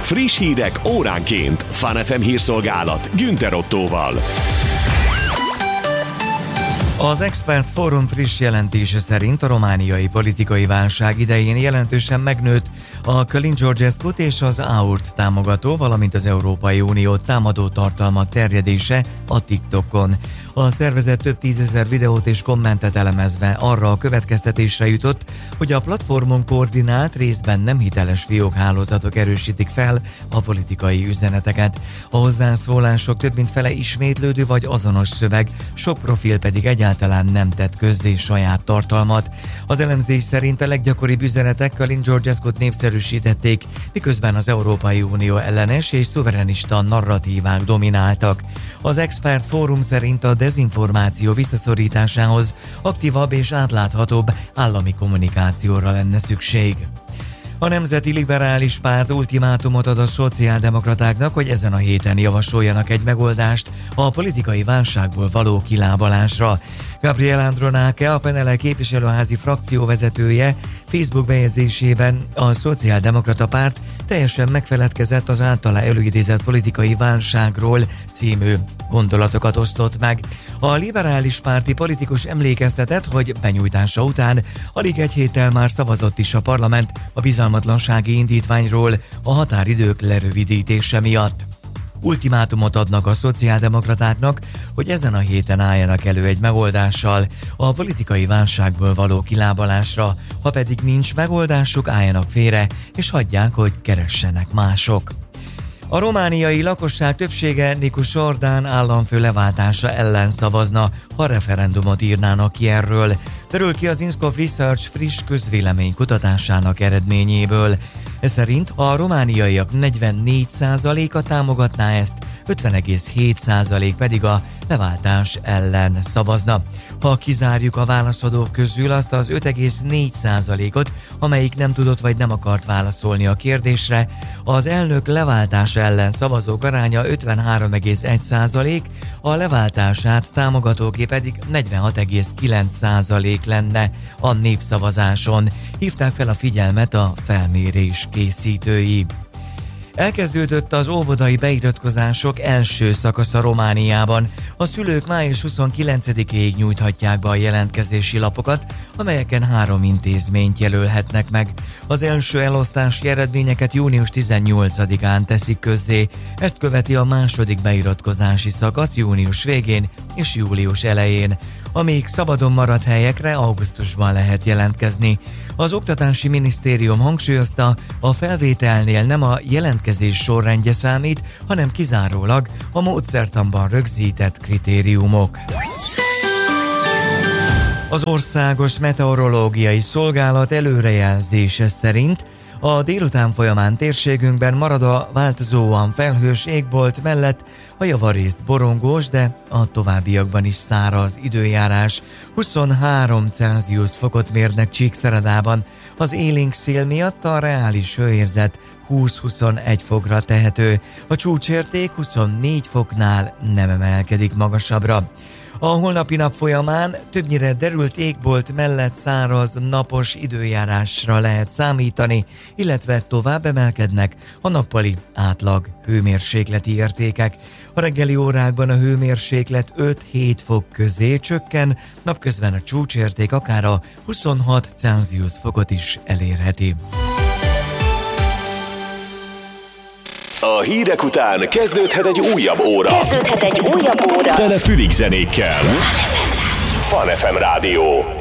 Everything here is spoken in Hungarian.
Friss hírek óránként. Fun FM hírszolgálat Günther Ottóval. Az Expert Fórum friss jelentése szerint a romániai politikai válság idején jelentősen megnőtt a Călin Georgescut és az AUR-t támogató, valamint az Európai Uniót támadó tartalmak terjedése a TikTokon. A szervezet több tízezer videót és kommentet elemezve arra a következtetésre jutott, hogy a platformon koordinált, részben nem hiteles fiókhálózatok erősítik fel a politikai üzeneteket. A hozzászólások több mint fele ismétlődő vagy azonos szöveg, sok profil pedig egyáltalán nem tett közzé saját tartalmat. Az elemzés szerint a leggyakoribb üzenetek Călin Georgescut népszerűsítették, miközben az Európai Unió ellenes és szuverenista narratívák domináltak. Az Expert Fórum szerint a dezinformáció visszaszorításához aktívabb és átláthatóbb állami kommunikációra lenne szükség. A Nemzeti Liberális Párt ultimátumot ad a szociáldemokratáknak, hogy ezen a héten javasoljanak egy megoldást a politikai válságból való kilábalásra. Gabriel Andronáke, a PNL képviselőházi frakcióvezetője Facebook bejegyzésében a Szociáldemokrata Párt teljesen megfeledkezett az általa előidézett politikai válságról című gondolatokat osztott meg. A liberális párti politikus emlékeztetett, hogy benyújtása után alig egy héttel már szavazott is a parlament a bizalmatlansági indítványról a határidők lerövidítése miatt. Ultimátumot adnak a szociáldemokratáknak, hogy ezen a héten álljanak elő egy megoldással a politikai válságból való kilábalásra, ha pedig nincs megoldásuk, álljanak félre és hagyják, hogy keressenek mások. A romániai lakosság többsége Nicu Sordán államfő leváltása ellen szavazna, ha referendumot írnának ki erről. Derül ki az Inscope Research friss közvélemény kutatásának eredményéből. Ez szerint a romániaiak 44%-a támogatná ezt, 50,7% pedig a leváltás ellen szavazna. Ha kizárjuk a válaszadók közül azt az 5,4%-ot, amelyik nem tudott vagy nem akart válaszolni a kérdésre, az elnök leváltása ellen szavazók aránya 53,1%, a leváltását támogatóké pedig 46,9% lenne a népszavazáson. Hívták fel a figyelmet a felmérés készítői. Elkezdődött az óvodai beiratkozások első szakasza Romániában. A szülők május 29-ig nyújthatják be a jelentkezési lapokat, amelyeken 3 intézményt jelölhetnek meg. Az első elosztási eredményeket június 18-án teszik közzé. Ezt követi a második beiratkozási szakasz június végén és július elején. Amíg szabadon maradt helyekre augusztusban lehet jelentkezni. Az Oktatási Minisztérium hangsúlyozta, a felvételnél nem a jelentkezés sorrendje számít, hanem kizárólag a módszertanban rögzített kritériumok. Az Országos Meteorológiai Szolgálat előrejelzése szerint a délután folyamán térségünkben marad a változóan felhős égbolt mellett a javarészt borongós, de a továbbiakban is száraz időjárás. 23 Celsius fokot mérnek Csíkszeredában. Az élénk szél miatt a reális hőérzet 20-21 fokra tehető. A csúcsérték 24 foknál nem emelkedik magasabbra. A holnapi nap folyamán többnyire derült égbolt mellett száraz, napos időjárásra lehet számítani, illetve tovább emelkednek a nappali átlag hőmérsékleti értékek. A reggeli órákban a hőmérséklet 5-7 fok közé csökken, napközben a csúcsérték akár a 26 Celsius fokot is elérheti. A hírek után kezdődhet egy újabb óra. Tele Fülig zenékkel. Fun FM Rádió.